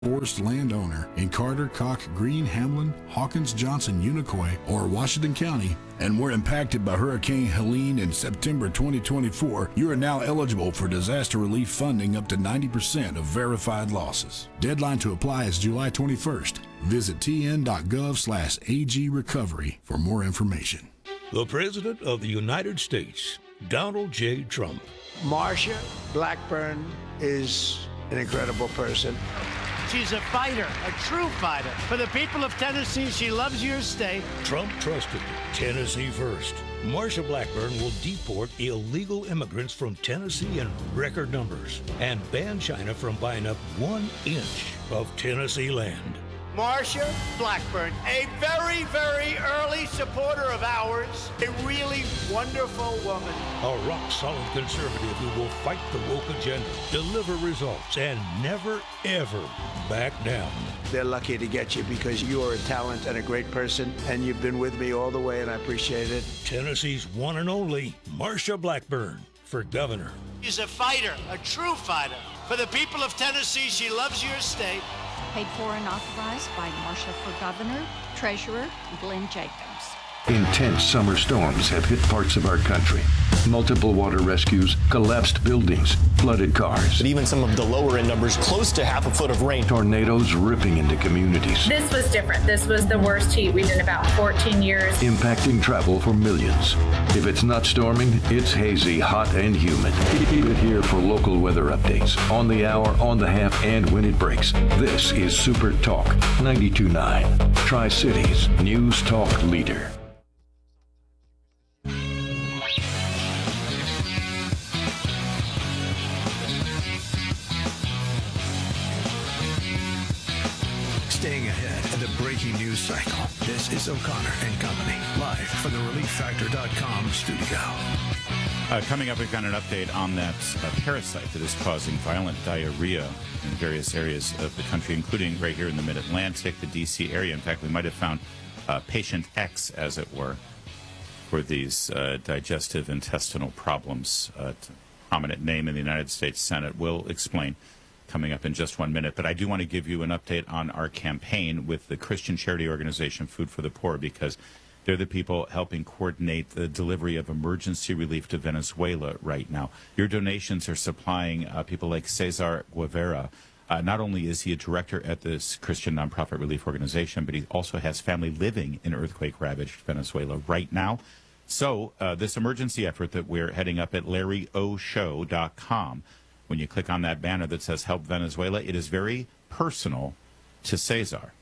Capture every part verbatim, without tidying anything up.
Forest landowner in Carter, Cock, Green, Hamlin, Hawkins, Johnson, Unicoi, or Washington County, and were impacted by Hurricane Helene in September twenty twenty-four, you are now eligible for disaster relief funding up to ninety percent of verified losses. Deadline to apply is July twenty-first. Visit tn.gov slash agrecovery for more information. The President of the United States, Donald J. Trump. Marsha Blackburn is an incredible person. She's a fighter, a true fighter. For the people of Tennessee, she loves your state. Trump trusted Tennessee first. Marsha Blackburn will deport illegal immigrants from Tennessee in record numbers and ban China from buying up one inch of Tennessee land. Marsha Blackburn, a very, very early supporter of ours, a really wonderful woman. A rock-solid conservative who will fight the woke agenda, deliver results, and never, ever back down. They're lucky to get you because you are a talent and a great person, and you've been with me all the way, and I appreciate it. Tennessee's one and only Marsha Blackburn for governor. She's a fighter, a true fighter. For the people of Tennessee, she loves your state. Paid for and authorized by Marsha for Governor, Treasurer Glenn Jacobs. Intense summer storms have hit parts of our country. Multiple water rescues, collapsed buildings, flooded cars. But even some of the lower end numbers, close to half a foot of rain. Tornadoes ripping into communities. This was different. This was the worst heat we've in about fourteen years. Impacting travel for millions. If it's not storming, it's hazy, hot, and humid. Keep it here for local weather updates. On the hour, on the half, and when it breaks. This is Super Talk ninety-two point nine. Tri-Cities News Talk Leader. Staying ahead of the breaking news cycle. This is O'Connor and Company, live from the relief factor dot com studio. Uh, coming up, we've got an update on that uh, parasite that is causing violent diarrhea in various areas of the country, including right here in the Mid-Atlantic, the D C area. In fact, we might have found uh, patient X, as it were, for these uh, digestive intestinal problems. Uh, prominent name in the United States Senate. Will explain coming up in just one minute. But I do want to give you an update on our campaign with the Christian charity organization Food for the Poor, because they're the people helping coordinate the delivery of emergency relief to Venezuela right now. Your donations are supplying uh, people like Cesar Guevara. Uh, not only is he a director at this Christian nonprofit relief organization, but he also has family living in earthquake-ravaged Venezuela right now. So uh, this emergency effort that we're heading up at larry o show dot com, when you click on that banner that says Help Venezuela, it is very personal to Cesar.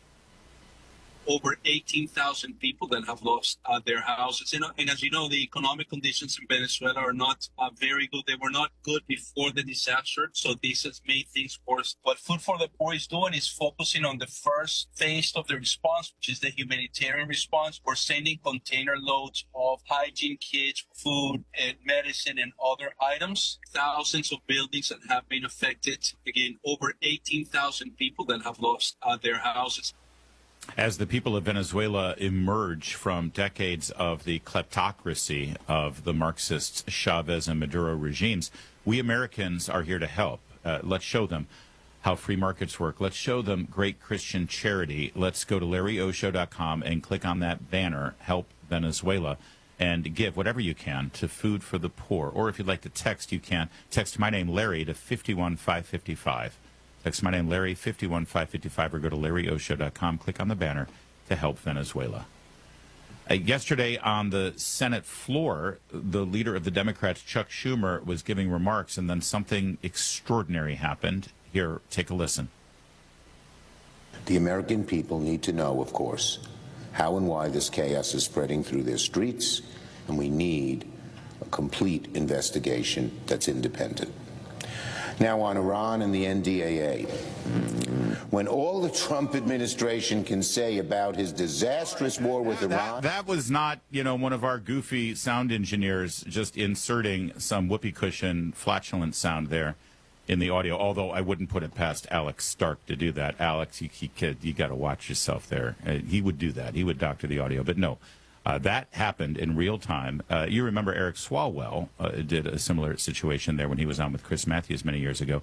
Over eighteen thousand people that have lost uh, their houses. And, and as you know, the economic conditions in Venezuela are not uh, very good. They were not good before the disaster, so this has made things worse. What Food for the Poor is doing is focusing on the first phase of the response, which is the humanitarian response. We're sending container loads of hygiene kits, food, and medicine, and other items. Thousands of buildings that have been affected. Again, over eighteen thousand people that have lost uh, their houses. As the people of Venezuela emerge from decades of the kleptocracy of the Marxists, Chavez and Maduro regimes, we Americans are here to help. Uh, let's show them how free markets work. Let's show them great Christian charity. Let's go to larry o show dot com and click on that banner, Help Venezuela, and give whatever you can to Food for the Poor. Or if you'd like to text, you can. Text my name, Larry, to five one five five five. Text my name, Larry, five one five five five, or go to larry o show dot com. Click on the banner to help Venezuela. Uh, yesterday on the Senate floor, the leader of the Democrats, Chuck Schumer, was giving remarks, and then something extraordinary happened. Here, take a listen. The American people need to know, of course, how and why this chaos is spreading through their streets, and we need a complete investigation that's independent. Now, on Iran and the N D A A, when all the Trump administration can say about his disastrous war with that, Iran... That was not, you know, one of our goofy sound engineers just inserting some whoopee cushion flatulent sound there in the audio, although I wouldn't put it past Alex Stark to do that. Alex, you, you, you got to watch yourself there. Uh, he would do that. He would doctor the audio, but no. Uh, that happened in real time. Uh, you remember Eric Swalwell uh, did a similar situation there when he was on with Chris Matthews many years ago.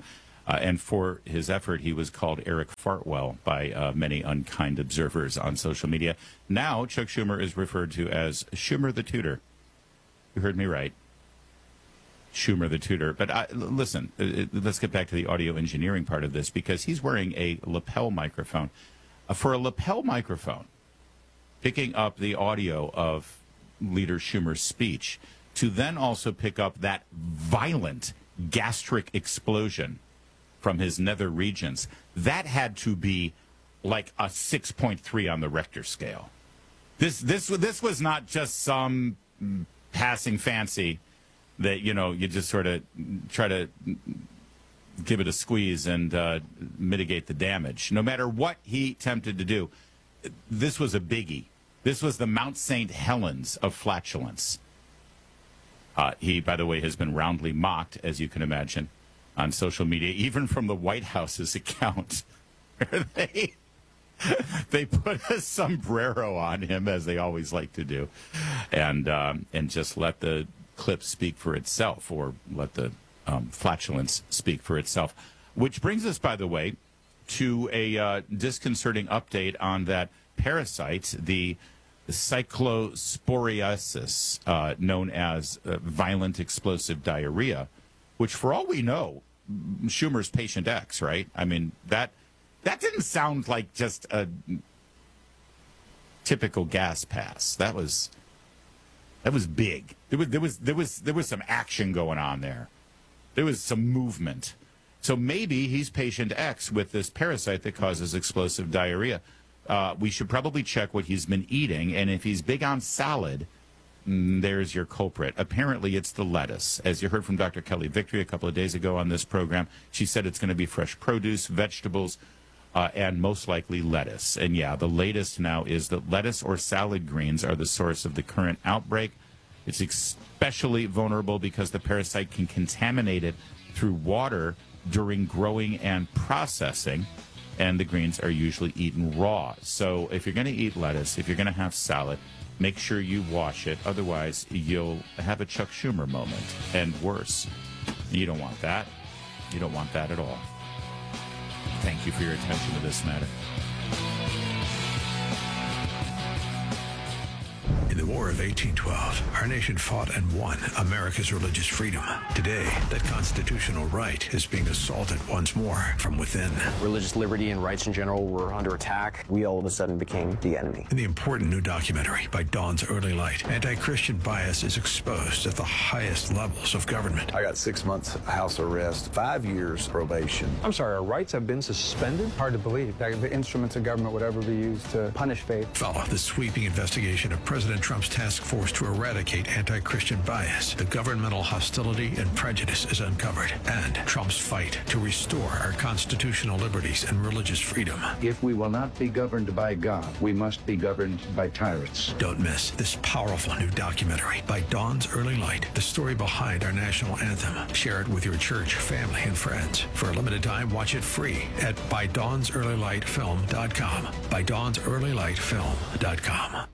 Uh, and for his effort, he was called Eric Fartwell by uh, many unkind observers on social media. Now, Chuck Schumer is referred to as Schumer the Tutor. You heard me right. Schumer the Tutor. But I, listen, uh, let's get back to the audio engineering part of this, because he's wearing a lapel microphone. Uh, for a lapel microphone, picking up the audio of Leader Schumer's speech, to then also pick up that violent gastric explosion from his nether regions, that had to be like a six point three on the Richter scale. This this this was not just some passing fancy that, you know, you just sort of try to give it a squeeze and uh, mitigate the damage. No matter what he attempted to do, this was a biggie. This was the Mount Saint Helens of flatulence. Uh, he, by the way, has been roundly mocked, as you can imagine, on social media, even from the White House's account, where they they put a sombrero on him, as they always like to do, and um, and just let the clip speak for itself, or let the um, flatulence speak for itself. Which brings us, by the way, to a uh, disconcerting update on that parasite, the cyclosporiasis, uh, known as uh, violent explosive diarrhea, which, for all we know, Schumer's patient X, right? I mean, that that didn't sound like just a typical gas pass. That was that was big. There was there was there was there was some action going on there. There was some movement. So maybe he's patient X with this parasite that causes explosive diarrhea. Uh, we should probably check what he's been eating, and if he's big on salad, mm, there's your culprit. Apparently, it's the lettuce. As you heard from Doctor Kelly Victory a couple of days ago on this program, she said it's going to be fresh produce, vegetables, uh, and most likely lettuce. And yeah, the latest now is that lettuce or salad greens are the source of the current outbreak. It's especially vulnerable because the parasite can contaminate it through water during growing and processing, and the greens are usually eaten raw. So if you're going to eat lettuce, if you're going to have salad, make sure you wash it. Otherwise, you'll have a Chuck Schumer moment, and worse. You don't want that. You don't want that at all. Thank you for your attention to this matter. In the War of eighteen twelve, our nation fought and won America's religious freedom. Today, that constitutional right is being assaulted once more from within. Religious liberty and rights in general were under attack. We all of a sudden became the enemy. In the important new documentary by Dawn's Early Light, anti-Christian bias is exposed at the highest levels of government. I got six months house arrest, five years probation. I'm sorry, our rights have been suspended? Hard to believe that the instruments of government would ever be used to punish faith. Follow the sweeping investigation of President Trump's task force to eradicate anti-Christian bias. The governmental hostility and prejudice is uncovered, and Trump's fight to restore our constitutional liberties and religious freedom. If we will not be governed by God, we must be governed by tyrants. Don't miss this powerful new documentary by Dawn's Early Light, the story behind our national anthem. Share it with your church, family, and friends. For a limited time, watch it free at by dawns early light film dot com. by dawns early light film dot com.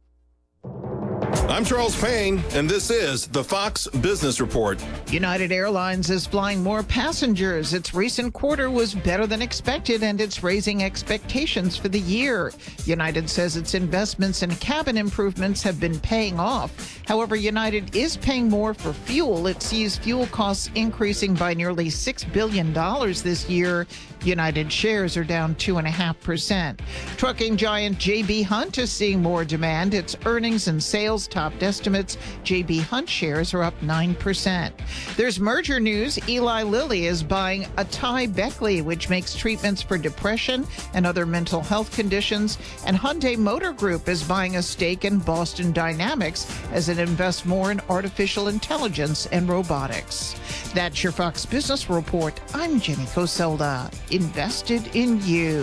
I'm Charles Payne, and this is the Fox Business Report. United Airlines is flying more passengers. Its recent quarter was better than expected, and it's raising expectations for the year. United says its investments in cabin improvements have been paying off. However, United is paying more for fuel. It sees fuel costs increasing by nearly six billion dollars this year. United shares are down two point five percent. Trucking giant J B. Hunt is seeing more demand. Its earnings and sales topped estimates. J B. Hunt shares are up nine percent. There's merger news. Eli Lilly is buying Atai Beckley, which makes treatments for depression and other mental health conditions. And Hyundai Motor Group is buying a stake in Boston Dynamics as it invests more in artificial intelligence and robotics. That's your Fox Business Report. I'm Jenny Coselda. Invested in you.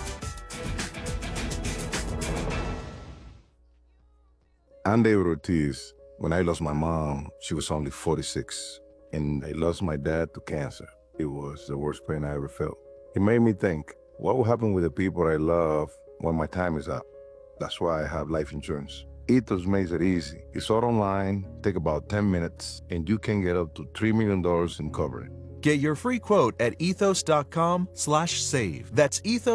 I'm David Ortiz. When I lost my mom, she was only forty-six, and I lost my dad to cancer. It was the worst pain I ever felt. It made me think, what will happen with the people I love when my time is up? That's why I have life insurance. Ethos makes it easy. It's all online, take about ten minutes, and you can get up to three million dollars in coverage. Get your free quote at ethos dot com slash save. That's ethos.